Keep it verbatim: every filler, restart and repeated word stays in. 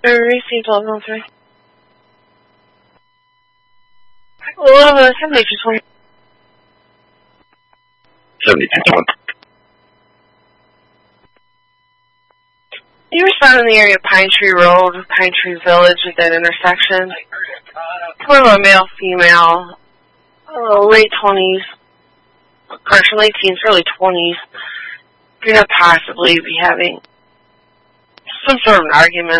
Received twelve oh three. Well, seventy-two twenty. seventy-two twenty. You were found in the area of Pine Tree Road, Pine Tree Village at that intersection. One of a male, female, uh, late twenties, correction, late teens, early twenties. You're gonna possibly be having some sort of an argument.